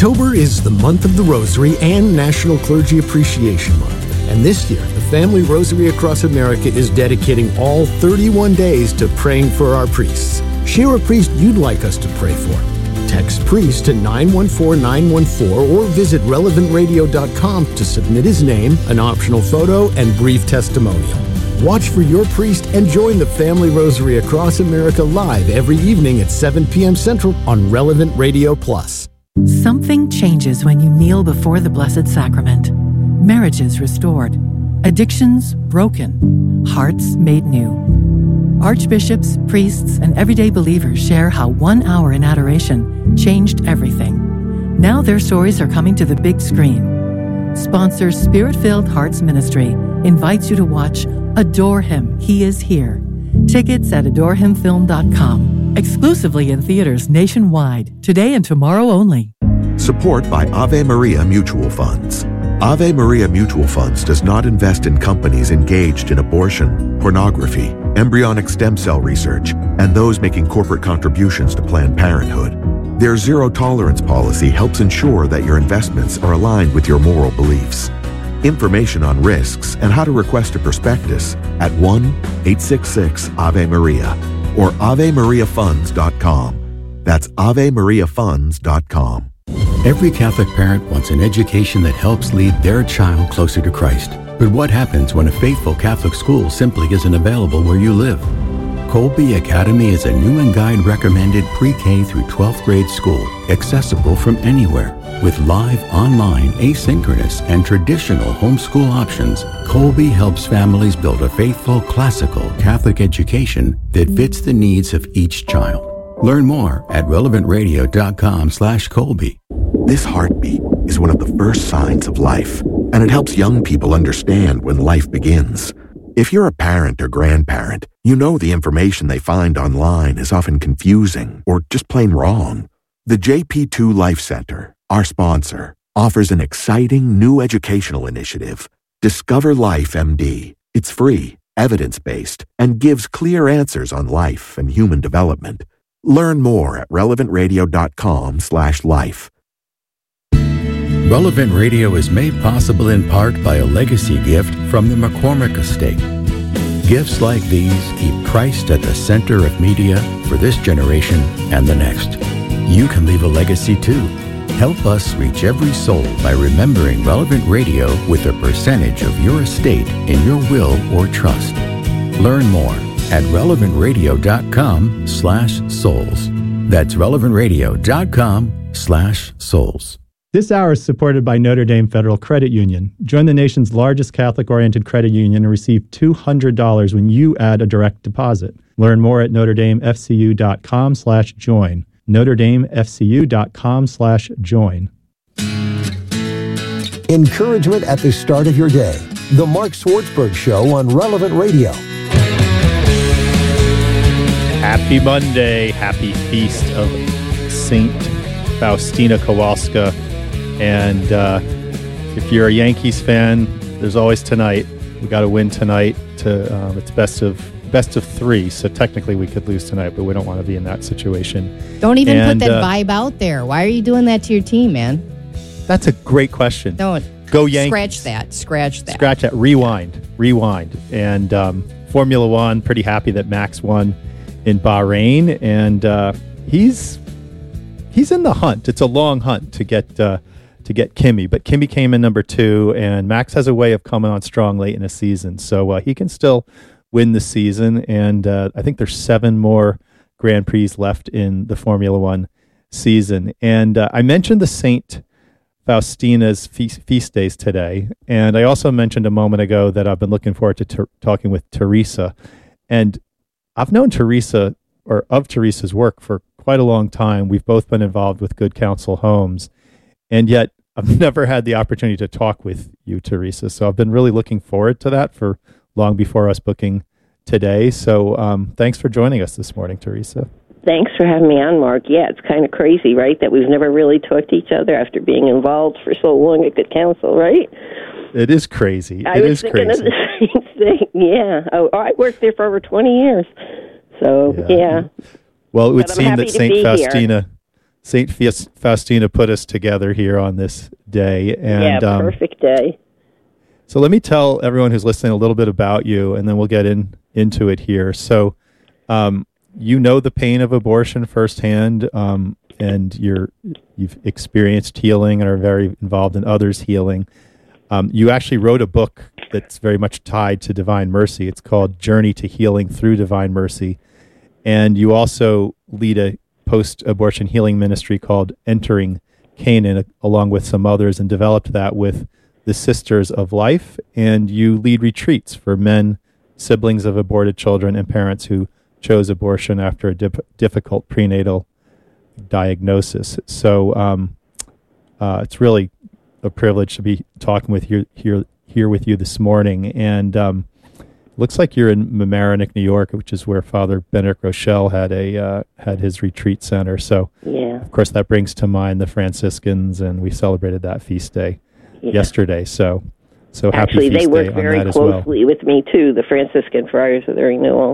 October is the month of the Rosary and National Clergy Appreciation Month. And this year, the Family Rosary Across America is dedicating all 31 days to praying for our priests. Share a priest you'd like us to pray for. Text priest to 914-914 or visit relevantradio.com to submit his name, an optional photo, and brief testimonial. Watch for your priest and join the Family Rosary Across America live every evening at 7 p.m. Central on Relevant Radio Plus. Something changes when you kneel before the Blessed Sacrament. Marriages restored, addictions broken, hearts made new. Archbishops, priests, and everyday believers share how 1 hour in adoration changed everything. Now their stories are coming to the big screen. Sponsor Spirit-Filled Hearts Ministry invites you to watch Adore Him, He is Here. Tickets at adorehimfilm.com. Exclusively in theaters nationwide, today and tomorrow only. Support by Ave Maria Mutual Funds. Ave Maria Mutual Funds does not invest in companies engaged in abortion, pornography, embryonic stem cell research, and those making corporate contributions to Planned Parenthood. Their zero-tolerance policy helps ensure that your investments are aligned with your moral beliefs. Information on risks and how to request a prospectus at 1-866-AVE-MARIA or AveMariaFunds.com. That's AveMariaFunds.com. Every Catholic parent wants an education that helps lead their child closer to Christ. But what happens when a faithful Catholic school simply isn't available where you live? Colby Academy is a new and guide recommended pre-K through 12th grade school, accessible from anywhere. With live, online, asynchronous, and traditional homeschool options, Colby helps families build a faithful, classical Catholic education that fits the needs of each child. Learn more at relevantradio.com/Colby. This heartbeat is one of the first signs of life, and it helps young people understand when life begins. If you're a parent or grandparent, you know the information they find online is often confusing or just plain wrong. The JP2 Life Center, our sponsor, offers an exciting new educational initiative, Discover Life MD. It's free, evidence-based, and gives clear answers on life and human development. Learn more at relevantradio.com/life. Relevant Radio is made possible in part by a legacy gift from the McCormick Estate. Gifts like these keep Christ at the center of media for this generation and the next. You can leave a legacy too. Help us reach every soul by remembering Relevant Radio with a percentage of your estate in your will or trust. Learn more at relevantradio.com/souls. That's relevantradio.com/souls. This hour is supported by Notre Dame Federal Credit Union. Join the nation's largest Catholic-oriented credit union and receive $200 when you add a direct deposit. Learn more at NotreDameFCU.com/join. NotreDameFCU.com/join. Encouragement at the start of your day. The Mark Swartzberg Show on Relevant Radio. Happy Monday. Happy Feast of St. Faustina Kowalska. And if you're a Yankees fan, there's always tonight. We got to win tonight. It's best of 3. So technically we could lose tonight, but we don't want to be in that situation. Don't even put that vibe out there. Why are you doing that to your team, man? That's a great question. Don't. Go Yankees. Scratch that. Scratch that. Rewind. And Formula One, pretty happy that Max won in Bahrain. And he's in the hunt. It's a long hunt to get Kimi, but Kimi came in number 2, and Max has a way of coming on strong late in a season, so he can still win the season. And I think there's 7 more Grand Prix left in the Formula One season. And I mentioned the St. Faustina's feast days today, and I also mentioned a moment ago that I've been looking forward to talking with Teresa. And I've known Teresa, or of Teresa's work, for quite a long time. We've both been involved with Good Counsel Homes, and yet I've never had the opportunity to talk with you, Teresa. So I've been really looking forward to that for long before us booking today. So thanks for joining us this morning, Teresa. Thanks for having me on, Mark. Yeah, it's kind of crazy, right, that we've never really talked to each other after being involved for so long at Good Counsel, right? It is crazy. I was thinking of the same thing, yeah. I worked there for over 20 years. So, yeah. Well, it would seem that St. Faustina St. Faustina put us together here on this day. And, perfect day. So let me tell everyone who's listening a little bit about you, and then we'll get into it here. So you know the pain of abortion firsthand, and you've experienced healing and are very involved in others' healing. You actually wrote a book that's very much tied to Divine Mercy. It's called Journey to Healing Through Divine Mercy. And you also lead a post-abortion healing ministry called Entering Canaan, along with some others, and developed that with the Sisters of Life. And you lead retreats for men, siblings of aborted children, and parents who chose abortion after a difficult prenatal diagnosis. So it's really a privilege to be talking with you here with you this morning. And looks like you're in Mamaroneck, New York, which is where Father Benedict Rochelle had his retreat center. So, of course, that brings to mind the Franciscans, and we celebrated that feast day yesterday. So happy Actually, feast they day work on very that as well. closely with me too. The Franciscan Friars of the Renewal.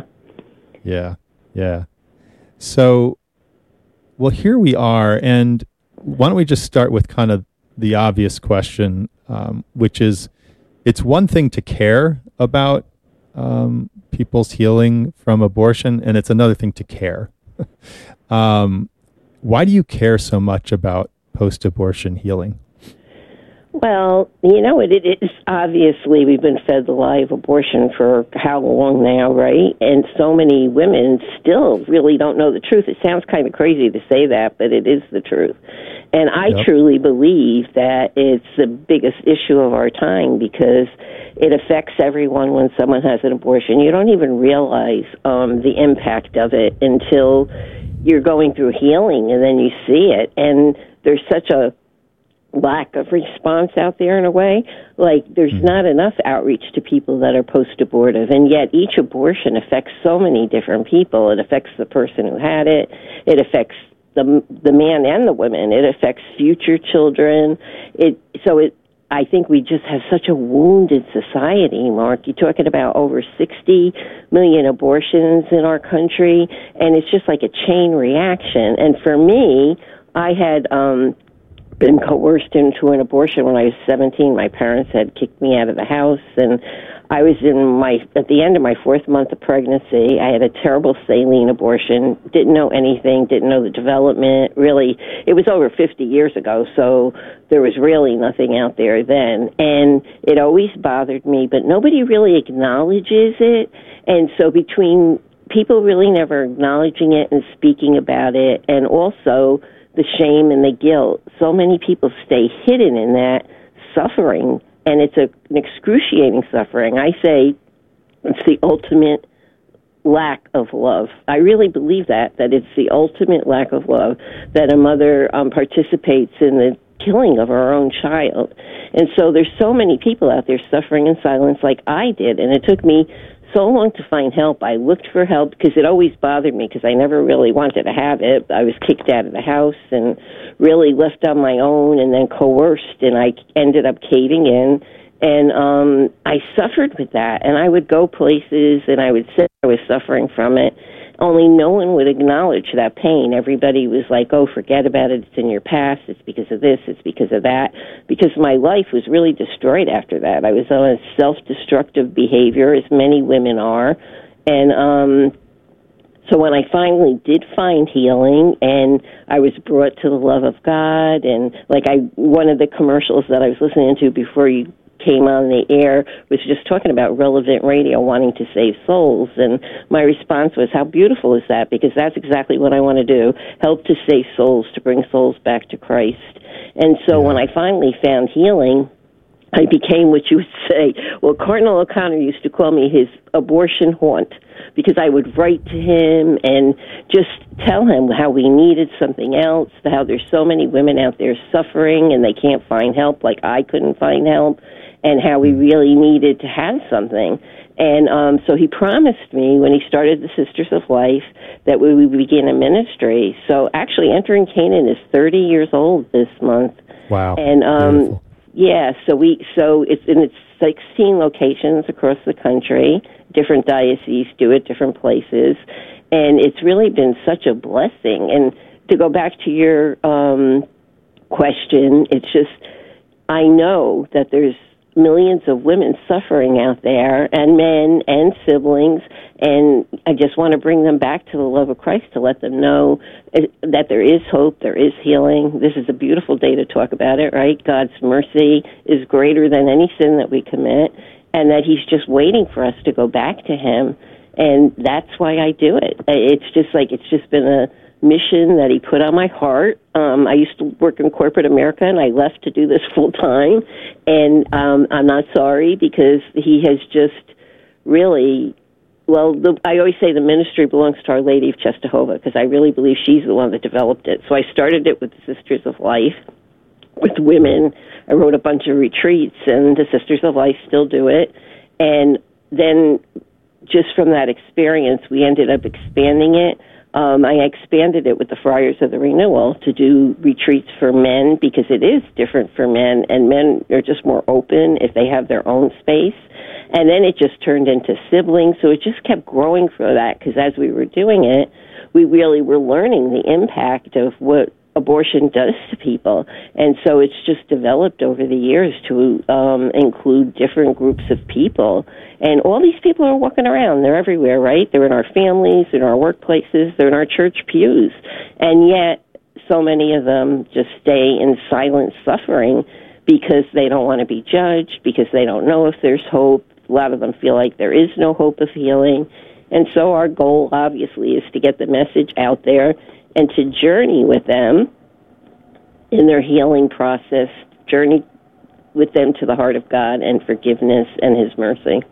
Yeah. So, well, here we are, and why don't we just start with kind of the obvious question, which is, it's one thing to care about people's healing from abortion, and it's another thing to care. Why do you care so much about post-abortion healing? Well, it is obviously we've been fed the lie of abortion for how long now, right? And so many women still really don't know the truth. It sounds kind of crazy to say that, but it is the truth. And I truly believe that it's the biggest issue of our time because it affects everyone when someone has an abortion. You don't even realize the impact of it until you're going through healing, and then you see it. And there's such a lack of response out there in a way. Like, there's not enough outreach to people that are post-abortive, and yet each abortion affects so many different people. It affects the person who had it. It affects the man and the women. It affects future children. I think we just have such a wounded society, Mark. You're talking about over 60 million abortions in our country, and it's just like a chain reaction. And for me, I had been coerced into an abortion when I was 17. My parents had kicked me out of the house, and I was at the end of my 4th month of pregnancy. I had a terrible saline abortion, didn't know anything, didn't know the development. Really, it was over 50 years ago, so there was really nothing out there then. And it always bothered me, but nobody really acknowledges it. And so between people really never acknowledging it and speaking about it, and also the shame and the guilt, so many people stay hidden in that suffering. And it's an excruciating suffering. I say it's the ultimate lack of love. I really believe that it's the ultimate lack of love, that a mother participates in the killing of her own child. And so there's so many people out there suffering in silence like I did. And it took me so long to find help. I looked for help because it always bothered me because I never really wanted to have it. I was kicked out of the house and really left on my own and then coerced, and I ended up caving in. And I suffered with that, and I would go places and I would say I was suffering from it, only no one would acknowledge that pain. Everybody was like, oh, forget about it, it's in your past, it's because of this, it's because of that, because my life was really destroyed after that. I was on a self-destructive behavior, as many women are, and so when I finally did find healing and I was brought to the love of God, and one of the commercials that I was listening to before you came on the air was just talking about Relevant Radio wanting to save souls, and my response was, how beautiful is that? Because that's exactly what I want to do, help to save souls, to bring souls back to Christ. And so when I finally found healing, I became what you would say, well, Cardinal O'Connor used to call me his abortion haunt, because I would write to him and just tell him how we needed something else, how there's so many women out there suffering and they can't find help like I couldn't find help, and how we really needed to have something. And so he promised me when he started the Sisters of Life that we would begin a ministry. So actually Entering Canaan is 30 years old this month. Wow. And beautiful. Yeah, so it's 16 locations across the country. Different dioceses do it, different places, and it's really been such a blessing. And to go back to your question, it's just, I know that there's millions of women suffering out there, and men and siblings, and I just want to bring them back to the love of Christ, to let them know that there is hope, there is healing. This is a beautiful day to talk about it, right? God's mercy is greater than any sin that we commit, and that He's just waiting for us to go back to Him, and that's why I do it. It's just been a mission that He put on my heart. I used to work in corporate America, and I left to do this full time, and I'm not sorry, because He has just really, I always say the ministry belongs to Our Lady of Czestochowa, because I really believe she's the one that developed it. So I started it with the Sisters of Life, with women. I wrote a bunch of retreats, and the Sisters of Life still do it. And then just from that experience, we ended up expanding it. I expanded it with the Friars of the Renewal to do retreats for men, because it is different for men, and men are just more open if they have their own space. And then it just turned into siblings, so it just kept growing for that, because as we were doing it, we really were learning the impact of what abortion does to people. And so it's just developed over the years to include different groups of people. And all these people are walking around. They're everywhere, right? They're in our families, in our workplaces, they're in our church pews. And yet, so many of them just stay in silent suffering because they don't want to be judged, because they don't know if there's hope. A lot of them feel like there is no hope of healing. And so our goal, obviously, is to get the message out there and to journey with them in their healing process, journey with them to the heart of God and forgiveness and His mercy.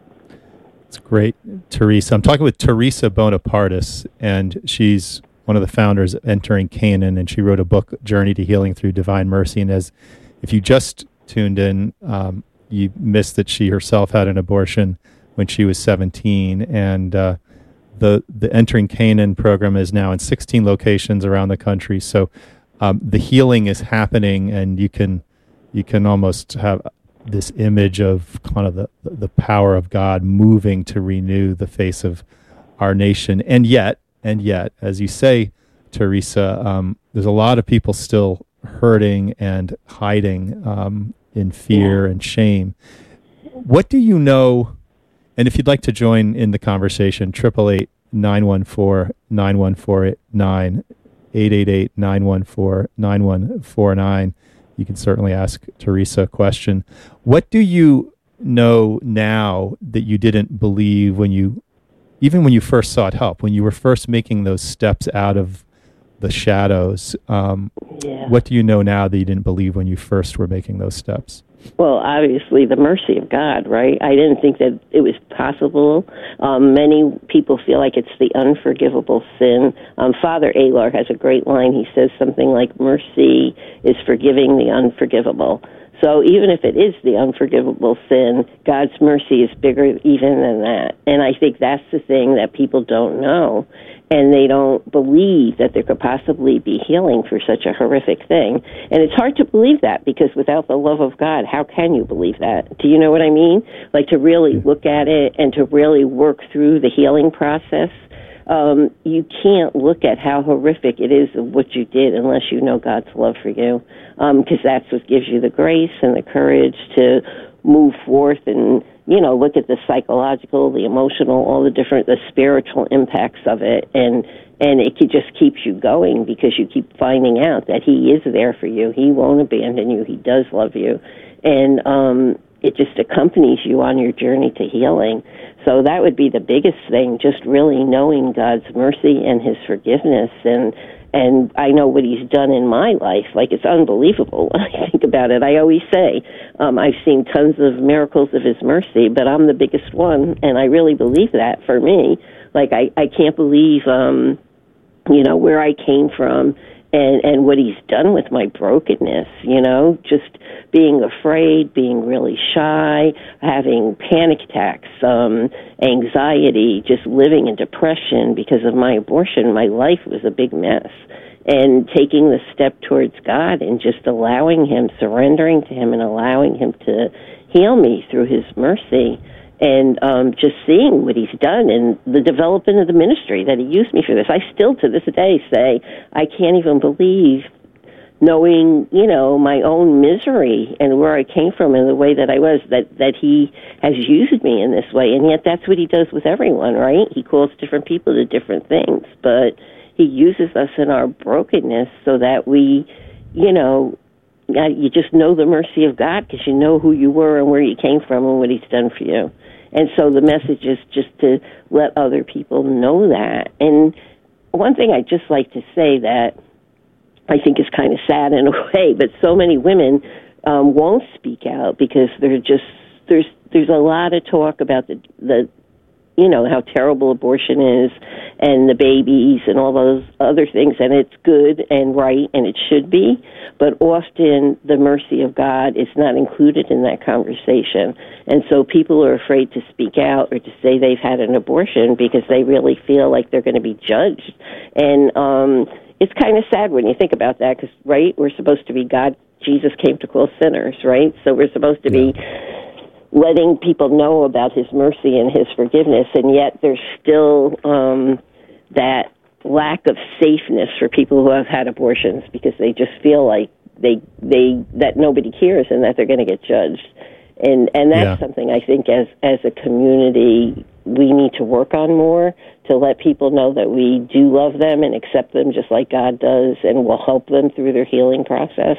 It's great, Teresa. I'm talking with Teresa Bonapartis, and she's one of the founders of Entering Canaan, and she wrote a book, Journey to Healing Through Divine Mercy. And if you just tuned in, you missed that she herself had an abortion when she was 17, and the Entering Canaan program is now in 16 locations around the country. So the healing is happening, and you can almost have this image of kind of the power of God moving to renew the face of our nation. And yet, as you say, Teresa, there's a lot of people still hurting and hiding in fear and shame. What do you know? And if you'd like to join in the conversation, 888-914-9149, 888-914-9149. You can certainly ask Teresa a question. What do you know now that you didn't believe even when you first sought help, when you were first making those steps out of the shadows? What do you know now that you didn't believe when you first were making those steps? Well, obviously, the mercy of God, right? I didn't think that it was possible. Many people feel like it's the unforgivable sin. Father Alar has a great line. He says something like, mercy is forgiving the unforgivable. So even if it is the unforgivable sin, God's mercy is bigger even than that. And I think that's the thing that people don't know. And they don't believe that there could possibly be healing for such a horrific thing. And it's hard to believe that, because without the love of God, how can you believe that? Do you know what I mean? Like, to really look at it and to really work through the healing process, you can't look at how horrific it is of what you did unless you know God's love for you, because that's what gives you the grace and the courage to move forth and, look at the psychological, the emotional, all the spiritual impacts of it, and it just keeps you going, because you keep finding out that He is there for you. He won't abandon you. He does love you, and it just accompanies you on your journey to healing. So that would be the biggest thing, just really knowing God's mercy and His forgiveness, and I know what He's done in my life. Like, it's unbelievable when I think about it. I always say, I've seen tons of miracles of His mercy, but I'm the biggest one, and I really believe that for me. Like, I can't believe, where I came from and what He's done with my brokenness, just being afraid, being really shy, having panic attacks, anxiety, just living in depression because of my abortion. My life was a big mess. And taking the step towards God and just allowing Him, surrendering to Him and allowing Him to heal me through His mercy. And just seeing what he's done and the development of the ministry that he used me for this. I still, to this day, say, I can't even believe, knowing, my own misery and where I came from and the way that I was, that he has used me in this way. And yet that's what he does with everyone, right? He calls different people to different things, but he uses us in our brokenness so that we, you just know the mercy of God because you know who you were and where you came from and what he's done for you. And so the message is just to let other people know that. And one thing I'd just like to say that I think is kind of sad in a way, but so many women won't speak out because there's a lot of talk about the how terrible abortion is and the babies and all those other things, and it's good and right and it should be, but often the mercy of God is not included in that conversation. And so people are afraid to speak out or to say they've had an abortion because they really feel like they're going to be judged. And it's kind of sad when you think about that because, right, we're supposed to be God. Jesus came to call sinners, right? So we're supposed to be letting people know about his mercy and his forgiveness, and yet there's still that lack of safeness for people who have had abortions because they just feel like that nobody cares and that they're going to get judged. And that's something I think as a community we need to work on more, to let people know that we do love them and accept them just like God does and will help them through their healing process.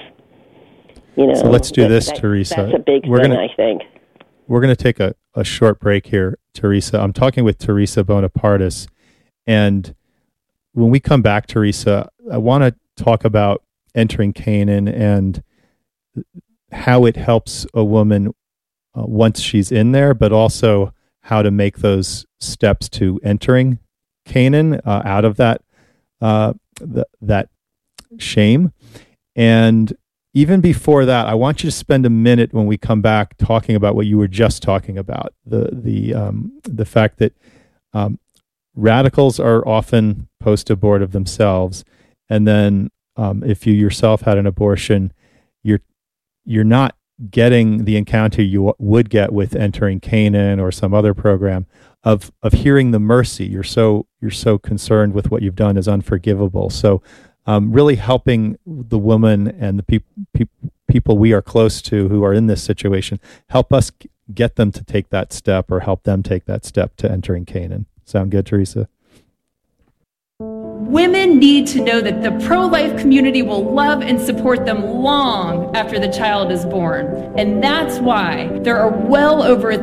So let's do this, Teresa. That's a big thing, I think. We're going to take a short break here, Teresa. I'm talking with Teresa Bonapartis. And when we come back, Teresa, I want to talk about entering Canaan and how it helps a woman once she's in there, but also how to make those steps to entering Canaan out of that that shame. And even before that, I want you to spend a minute when we come back talking about what you were just talking about, the fact that radicals are often post-abortive themselves, and then if you yourself had an abortion, you're not getting the encounter you would get with entering Canaan or some other program of hearing the mercy. You're so concerned with what you've done is unforgivable. So. Really helping the woman and the people we are close to who are in this situation, help us get them to take that step or help them take that step to entering Canaan. Sound good, Teresa? Women need to know that the pro-life community will love and support them long after the child is born. And that's why there are well over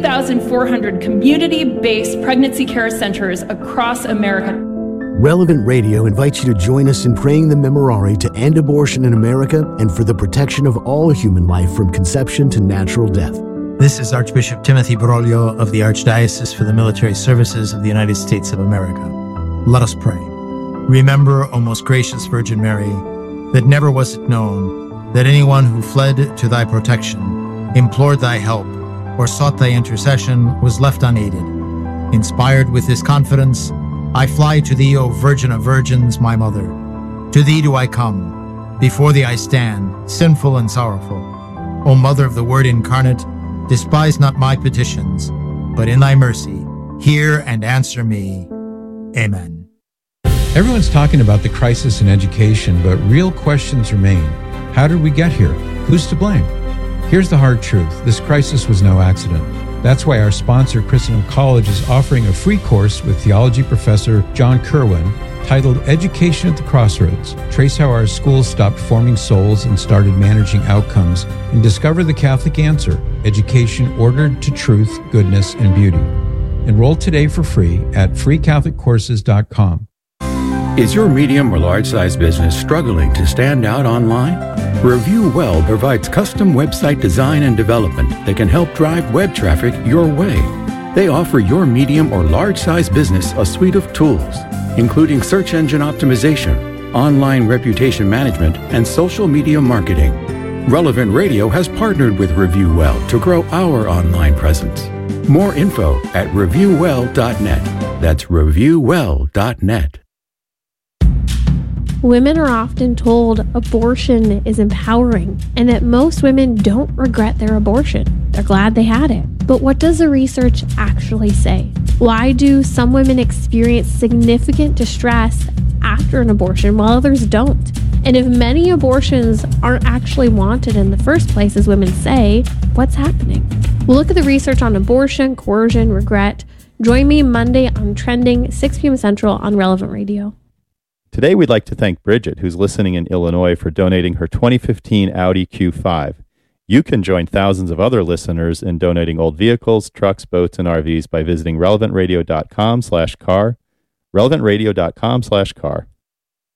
3,400 community-based pregnancy care centers across America. Relevant Radio invites you to join us in praying the Memorare to end abortion in America and for the protection of all human life from conception to natural death. This is Archbishop Timothy Broglio of the Archdiocese for the Military Services of the United States of America. Let us pray. Remember, O most gracious Virgin Mary, that never was it known that anyone who fled to thy protection, implored thy help, or sought thy intercession was left unaided. Inspired with this confidence, I fly to thee, O Virgin of Virgins, my Mother. To thee do I come. Before thee I stand, sinful and sorrowful. O Mother of the Word incarnate, despise not my petitions, but in thy mercy, hear and answer me. Amen. Everyone's talking about the crisis in education, but real questions remain. How did we get here? Who's to blame? Here's the hard truth. This crisis was no accident. That's why our sponsor, Christendom College, is offering a free course with theology professor John Kerwin titled Education at the Crossroads. Trace how our schools stopped forming souls and started managing outcomes, and discover the Catholic answer, education ordered to truth, goodness, and beauty. Enroll today for free at freecatholiccourses.com. Is your medium or large-size business struggling to stand out online? Review Well provides custom website design and development that can help drive web traffic your way. They offer your medium or large-size business a suite of tools, including search engine optimization, online reputation management, and social media marketing. Relevant Radio has partnered with Review Well to grow our online presence. More info at reviewwell.net. That's reviewwell.net. Women are often told abortion is empowering and that most women don't regret their abortion. They're glad they had it. But what does the research actually say? Why do some women experience significant distress after an abortion while others don't? And if many abortions aren't actually wanted in the first place, as women say, what's happening? We'll look at the research on abortion, coercion, regret. Join me Monday on Trending, 6 p.m. Central on Relevant Radio. Today, we'd like to thank Bridget, who's listening in Illinois, for donating her 2015 Audi Q5. You can join thousands of other listeners in donating old vehicles, trucks, boats, and RVs by visiting relevantradio.com/car, relevantradio.com/car.